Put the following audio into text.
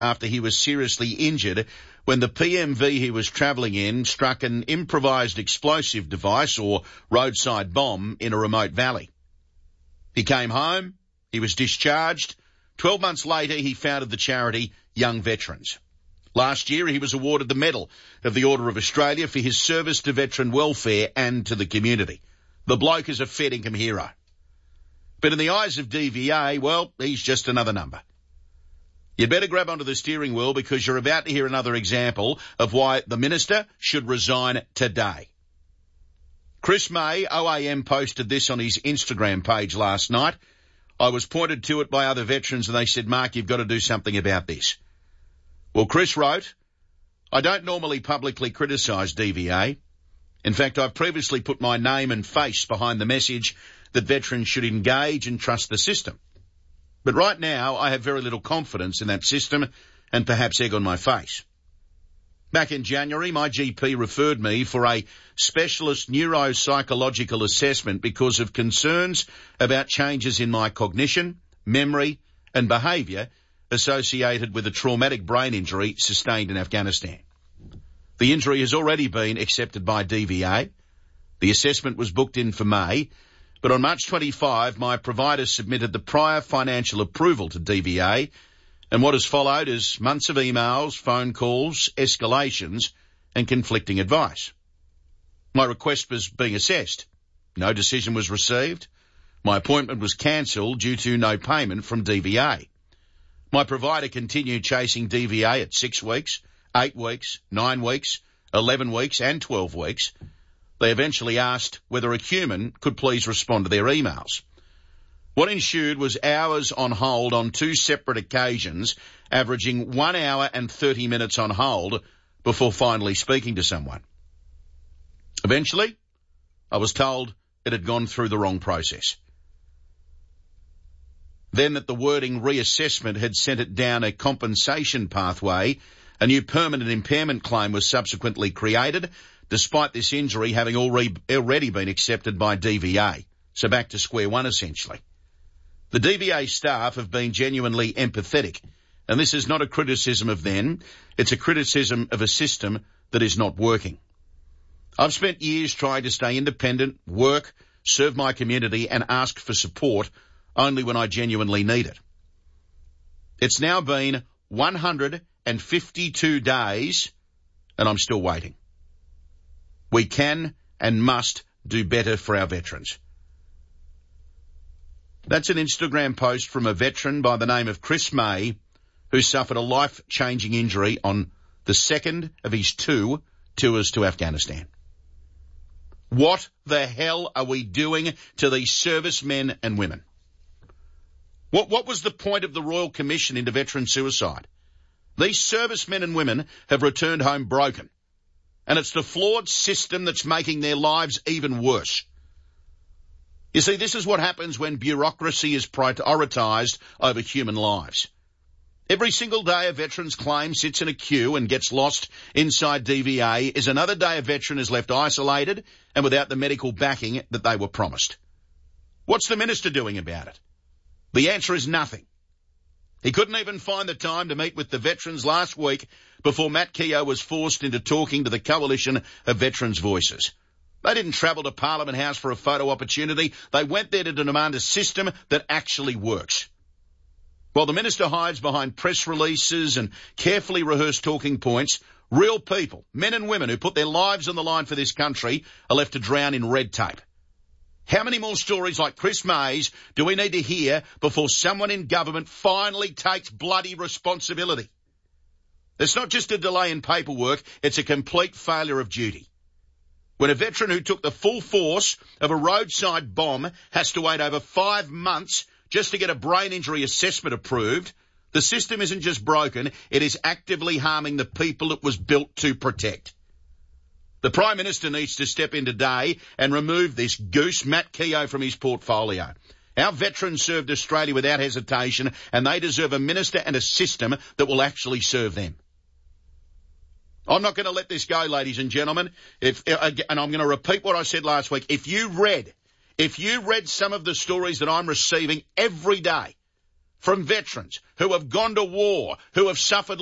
after he was seriously injured when the PMV he was travelling in struck an improvised explosive device or roadside bomb in a remote valley. He came home, he was discharged. 12 months later, he founded the charity Young Veterans. Last year, he was awarded the Medal of the Order of Australia for his service to veteran welfare and to the community. The bloke is a fair income hero. But in the eyes of DVA, well, he's just another number. You'd better grab onto the steering wheel because you're about to hear another example of why the minister should resign today. Chris May, OAM, posted this on his Instagram page last night. I was pointed to it by other veterans and they said, Mark, you've got to do something about this. Well, Chris wrote, I don't normally publicly criticise DVA. In fact, I've previously put my name and face behind the message that veterans should engage and trust the system. But right now, I have very little confidence in that system and perhaps egg on my face. Back in January, my GP referred me for a specialist neuropsychological assessment because of concerns about changes in my cognition, memory and behaviour associated with a traumatic brain injury sustained in Afghanistan. The injury has already been accepted by DVA. The assessment was booked in for May, but on March 25, my provider submitted the prior financial approval to DVA, and what has followed is months of emails, phone calls, escalations, and conflicting advice. My request was being assessed. No decision was received. My appointment was cancelled due to no payment from DVA. My provider continued chasing DVA at 6 weeks, 8 weeks, 9 weeks, 11 weeks, and 12 weeks. They eventually asked whether a human could please respond to their emails. What ensued was hours on hold on 2 separate occasions, averaging 1 hour and 30 minutes on hold before finally speaking to someone. Eventually, I was told it had gone through the wrong process. Then that the wording reassessment had sent it down a compensation pathway. A new permanent impairment claim was subsequently created, despite this injury having already been accepted by DVA. So back to square one, essentially. The DVA staff have been genuinely empathetic, and this is not a criticism of them, it's a criticism of a system that is not working. I've spent years trying to stay independent, work, serve my community, and ask for support only when I genuinely need it. It's now been 152 days, and I'm still waiting. We can and must do better for our veterans. That's an Instagram post from a veteran by the name of Chris May, who suffered a life-changing injury on the second of his 2 tours to Afghanistan. What the hell are we doing to these servicemen and women? What was the point of the Royal Commission into veteran suicide? These servicemen and women have returned home broken, and it's the flawed system that's making their lives even worse. You see, this is what happens when bureaucracy is prioritised over human lives. Every single day a veteran's claim sits in a queue and gets lost inside DVA is another day a veteran is left isolated and without the medical backing that they were promised. What's the minister doing about it? The answer is nothing. He couldn't even find the time to meet with the veterans last week before Matt Keogh was forced into talking to the Coalition of Veterans' Voices. They didn't travel to Parliament House for a photo opportunity. They went there to demand a system that actually works. While the minister hides behind press releases and carefully rehearsed talking points, real people, men and women who put their lives on the line for this country, are left to drown in red tape. How many more stories like Chris May's do we need to hear before someone in government finally takes bloody responsibility? It's not just a delay in paperwork, it's a complete failure of duty. When a veteran who took the full force of a roadside bomb has to wait over 5 months just to get a brain injury assessment approved, the system isn't just broken, it is actively harming the people it was built to protect. The Prime Minister needs to step in today and remove this goose, Matt Keogh, from his portfolio. Our veterans served Australia without hesitation, and they deserve a minister and a system that will actually serve them. I'm not going to let this go, ladies and gentlemen. And I'm going to repeat what I said last week. If you read some of the stories that I'm receiving every day from veterans who have gone to war, who have suffered